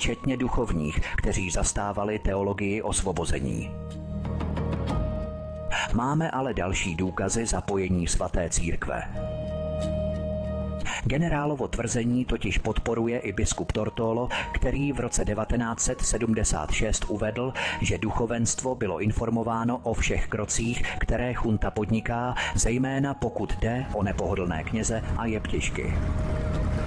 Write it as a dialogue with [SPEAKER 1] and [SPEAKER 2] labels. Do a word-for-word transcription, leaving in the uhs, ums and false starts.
[SPEAKER 1] včetně duchovních, kteří zastávali teologii osvobození. Máme ale další důkazy zapojení svaté církve. Generálovo tvrzení totiž podporuje i biskup Tortolo, který v roce devatenáct set sedmdesát šest uvedl, že duchovenstvo bylo informováno o všech krocích, které chunta podniká, zejména pokud jde o nepohodlné kněze a jeptišky.